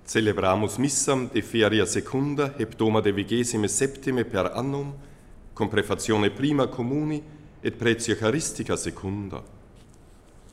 Celebramus missam de feria secunda, hebdoma de 27 per annum, com prefazione prima communi et pretio charistica secunda.